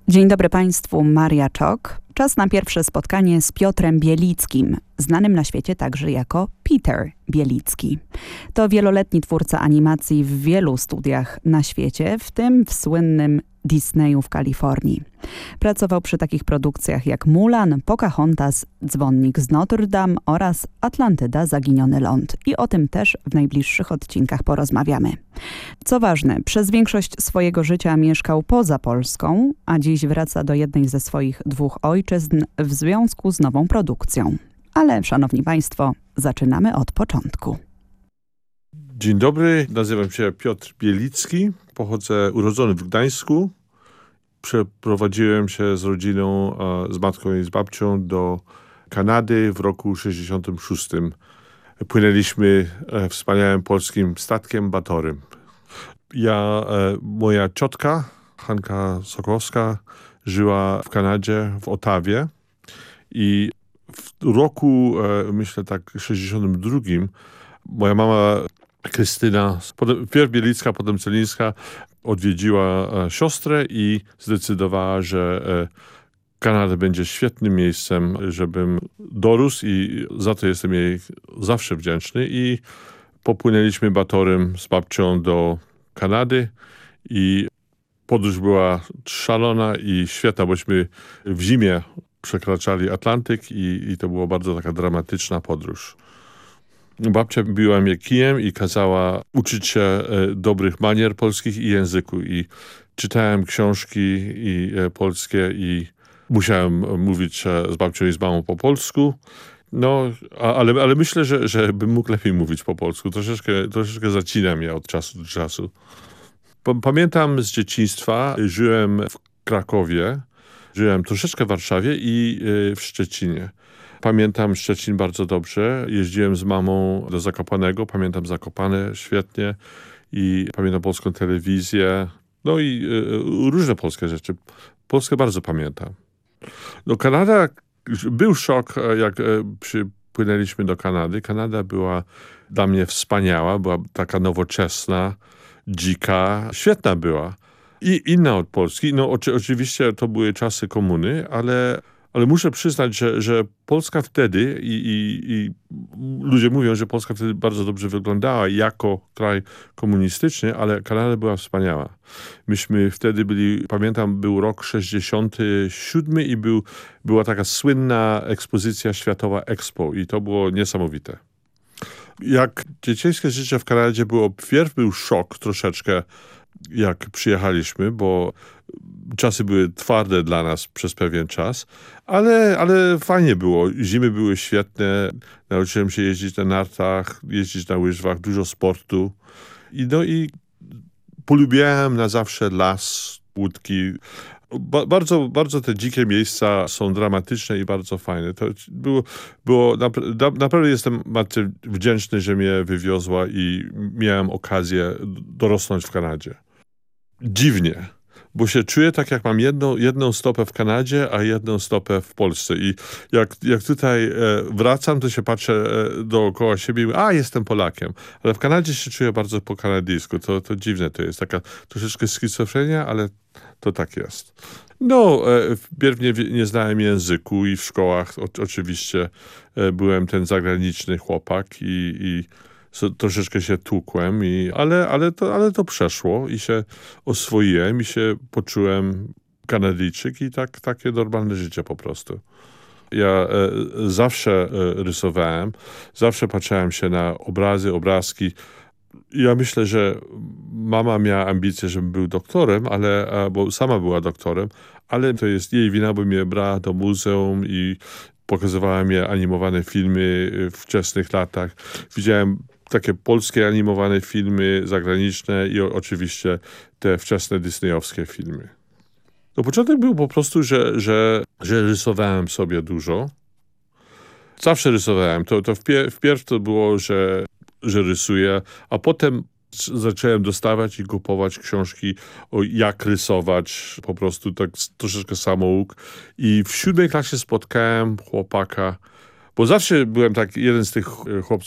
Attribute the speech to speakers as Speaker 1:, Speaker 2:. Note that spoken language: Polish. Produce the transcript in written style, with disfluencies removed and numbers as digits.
Speaker 1: Dzień dobry Państwu, Maria Czok. Czas na pierwsze spotkanie z Piotrem Bielickim, znanym na świecie także jako Peter Bielicki. To wieloletni twórca animacji w wielu studiach na świecie, w tym w słynnym Disneyu w Kalifornii. Pracował przy takich produkcjach jak Mulan, Pocahontas, Dzwonnik z Notre Dame oraz Atlantyda, Zaginiony ląd. I o tym też w najbliższych odcinkach porozmawiamy. Co ważne, przez większość swojego życia mieszkał poza Polską, a dziś wraca do jednej ze swoich dwóch ojczyzn w związku z nową produkcją. Ale, szanowni Państwo, zaczynamy od początku.
Speaker 2: Dzień dobry, nazywam się Piotr Bielicki, urodzony w Gdańsku. Przeprowadziłem się z rodziną, z matką i z babcią do Kanady w roku 1966. Płynęliśmy wspaniałym polskim statkiem Batorym. Moja ciotka, Hanka Sokołowska, żyła w Kanadzie, w Ottawie i w roku, myślę tak, 62 moja mama Krystyna, pierw Bielicka, potem Celińska, odwiedziła siostrę i zdecydowała, że Kanada będzie świetnym miejscem, żebym dorósł i za to jestem jej zawsze wdzięczny. I popłynęliśmy Batorym z babcią do Kanady i podróż była szalona i świetna, bośmy w zimie przekraczali Atlantyk i to była bardzo taka dramatyczna podróż. Babcia biła mnie kijem i kazała uczyć się dobrych manier polskich i języku. I czytałem książki polskie i musiałem mówić z babcią i z mamą po polsku. No, ale myślę, że bym mógł lepiej mówić po polsku. Troszeczkę zacinam je od czasu do czasu. Pamiętam z dzieciństwa, żyłem w Krakowie, żyłem troszeczkę w Warszawie i w Szczecinie. Pamiętam Szczecin bardzo dobrze. Jeździłem z mamą do Zakopanego. Pamiętam Zakopane świetnie i pamiętam polską telewizję. No i różne polskie rzeczy. Polskę bardzo pamiętam. No Kanada, był szok, jak przypłynęliśmy do Kanady. Kanada była dla mnie wspaniała. Była taka nowoczesna, dzika. Świetna była. I inna od Polski. No oczywiście to były czasy komuny, ale muszę przyznać, że Polska wtedy i ludzie mówią, że Polska wtedy bardzo dobrze wyglądała jako kraj komunistyczny, ale Kanada była wspaniała. Myśmy wtedy pamiętam, był rok 67 i była taka słynna ekspozycja światowa Expo i to było niesamowite. Jak dziecięskie życie w Kanadzie było, wpierw był szok troszeczkę, jak przyjechaliśmy, bo czasy były twarde dla nas przez pewien czas, ale fajnie było. Zimy były świetne. Nauczyłem się jeździć na nartach, jeździć na łyżwach, dużo sportu. I polubiałem na zawsze las, łódki. Bardzo, bardzo te dzikie miejsca są dramatyczne i bardzo fajne. To naprawdę jestem matce wdzięczny, że mnie wywiozła i miałem okazję dorosnąć w Kanadzie. Dziwnie, bo się czuję tak, jak mam jedną stopę w Kanadzie, a jedną stopę w Polsce. I jak tutaj wracam, to się patrzę dookoła siebie i mówię, jestem Polakiem. Ale w Kanadzie się czuję bardzo po kanadyjsku. To dziwne to jest. Taka troszeczkę schizofrenia, ale to tak jest. No, wpierw nie znałem języku i w szkołach oczywiście byłem ten zagraniczny chłopak i troszeczkę się tłukłem, ale to przeszło i się oswoiłem i się poczułem Kanadyjczyk i takie normalne życie po prostu. Ja zawsze rysowałem, zawsze patrzyłem się na obrazki. Ja myślę, że mama miała ambicje, żebym był doktorem, bo sama była doktorem, ale to jest jej wina, bo mnie brała do muzeum i pokazywała mi animowane filmy w wczesnych latach. Widziałem takie polskie animowane filmy, zagraniczne i oczywiście te wczesne disneyowskie filmy. No początek był po prostu, że rysowałem sobie dużo. Zawsze rysowałem. Wpierw to było, że rysuję, a potem zacząłem dostawać i kupować książki o jak rysować, po prostu tak troszeczkę samouk. I w 7. klasie spotkałem chłopaka, bo zawsze byłem jeden z tych chłopców,